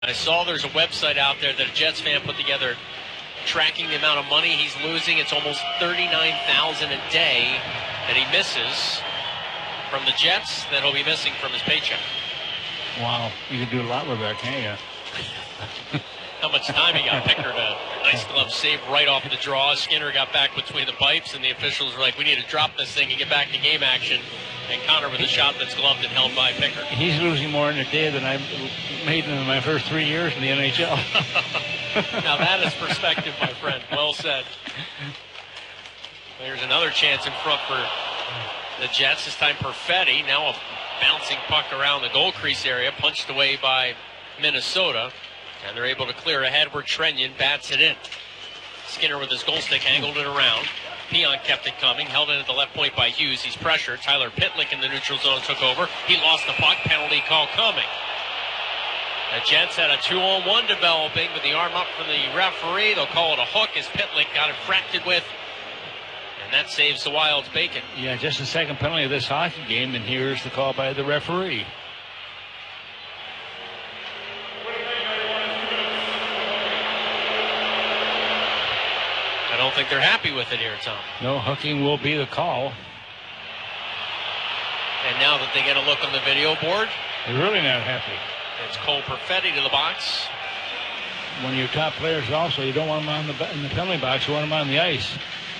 I saw there's a website out there that a Jets fan put together tracking the amount of money he's losing. It's almost $39,000 a day that he misses from the Jets that he'll be missing from his paycheck. Wow, you can do a lot with that, can't you? How much time he got. Pickard, a nice glove save right off the draw. Skinner got back between the pipes, and the officials were like, we need to drop this thing and get back to game action. And Connor with a shot that's gloved and held by Pickard. He's losing more in a day than I've made in my first 3 years in the NHL. Now that is perspective, my friend. Well said. There's another chance in front for the Jets. This time Perfetti. Now a bouncing puck around the goal crease area, punched away by Minnesota. And they're able to clear ahead where Trenyon bats it in. Skinner with his goal stick angled it around. Pionk kept it coming, held it at the left point by Hughes. He's pressured. Tyler Pitlick in the neutral zone took over. He lost the puck. Penalty call coming. The Jets had a 2-on-1 developing with the arm up from the referee. They'll call it a hook as Pitlick got infracted with. And that saves the Wild's bacon. Yeah, just the second penalty of this hockey game, and here's the call by the referee. I don't think they're happy with it here, Tom. No, hooking will be the call. And now that they get a look on the video board, they're really not happy. It's Cole Perfetti to the box. One of your top players also, you don't want them in the penalty box, you want them on the ice.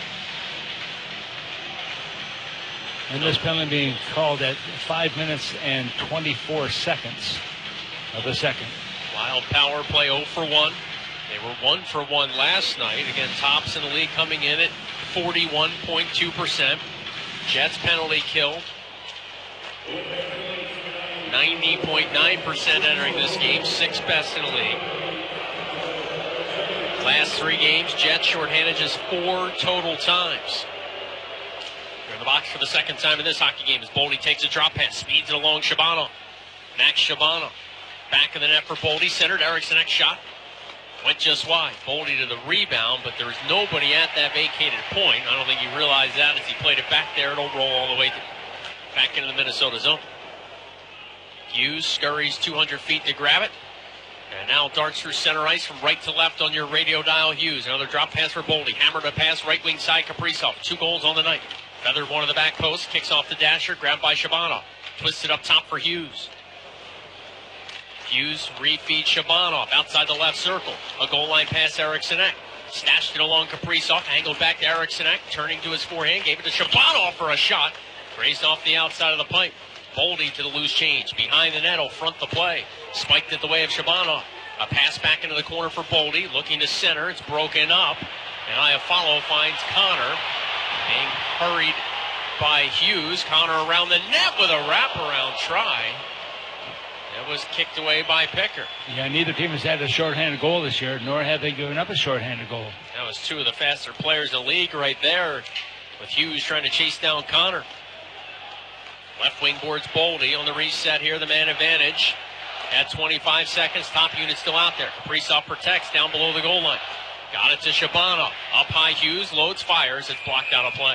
And this penalty being called at 5 minutes and 24 seconds of the second. Wild power play 0 for 1. They were 1 for 1 last night. Again, tops in the league coming in at 41.2%. Jets penalty kill 90.9% entering this game, 6th best in the league. Last 3 games, Jets shorthanded just 4 total times. They're in the box for the second time in this hockey game as Boldy takes a drop pass, speeds it along Shabano. Max Shabano. Back of the net for Boldy, centered. Eric's next shot went just wide. Boldy to the rebound, but there was nobody at that vacated point. I don't think he realized that as he played it back there. It'll roll all the way back into the Minnesota zone. Hughes scurries 200 feet to grab it. And now darts through center ice from right to left on your radio dial. Hughes, another drop pass for Boldy. Hammered a pass right wing side Kaprizov. 2 goals on the night. Feathered one of the back posts. Kicks off the dasher. Grabbed by Shabano. Twisted up top for Hughes. Hughes refeeds Shabanov outside the left circle. A goal line pass, Eriksson Ek. Stashed it along Kaprizov. Angled back to Eriksson Ek. Turning to his forehand. Gave it to Shabanov for a shot. Grazed off the outside of the pipe. Boldy to the loose change. Behind the net will front the play. Spiked at the way of Shabanov. A pass back into the corner for Boldy. Looking to center. It's broken up. And Iafallo finds Connor. Being hurried by Hughes. Connor around the net with a wraparound try. It was kicked away by Pickard. Yeah, neither team has had a shorthanded goal this year, nor have they given up a shorthanded goal. That was 2 of the faster players in the league right there, with Hughes trying to chase down Connor. Left wing boards Boldy on the reset here, the man advantage. At 25 seconds, top unit still out there. Kaprizov protects down below the goal line. Got it to Shabano. Up high Hughes, loads, fires. It's blocked out of play.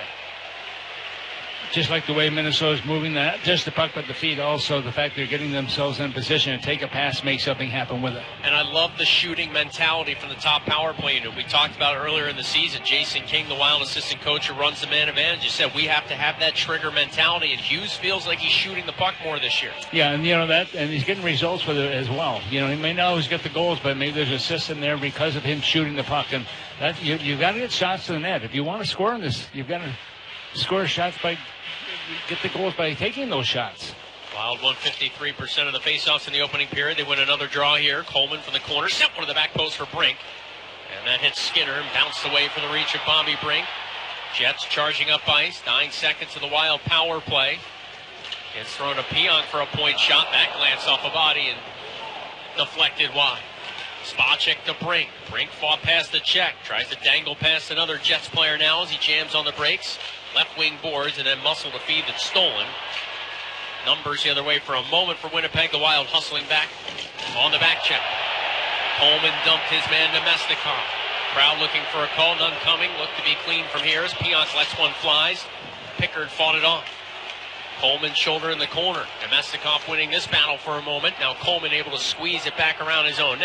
Just like the way Minnesota's moving that, just the puck but the feet, also the fact they're getting themselves in position and take a pass, make something happen with it. And I love the shooting mentality from the top power play unit. We talked about earlier in the season, Jason King, the Wild assistant coach who runs the man advantage, just said we have to have that trigger mentality, and Hughes feels like he's shooting the puck more this year. Yeah, and that, and he's getting results with it as well. He may not always get the goals, but maybe there's assists in there because of him shooting the puck, and that you've got to get shots to the net. If you want to score in this, you've got to score shots get the goals by taking those shots. Wild won 53% of the faceoffs in the opening period. They win another draw here. Coleman from the corner, sent one to the back post for Brink. And that hits Skinner and bounced away for the reach of Bobby Brink. Jets charging up ice. 9 seconds of the Wild power play. Gets thrown to Pionk for a point shot. That glanced off a body and deflected wide. Spacek to Brink. Brink fought past the check. Tries to dangle past another Jets player now as he jams on the brakes. Left wing boards and then muscle to feed that's stolen. Numbers the other way for a moment for Winnipeg. The Wild hustling back on the back check. Coleman dumped his man to Mestikov. Crowd looking for a call, none coming. Looked to be clean from here as Pionk lets one flies. Pickard fought it off. Coleman shoulder in the corner. Nemestikov winning this battle for a moment. Now Coleman able to squeeze it back around his own net.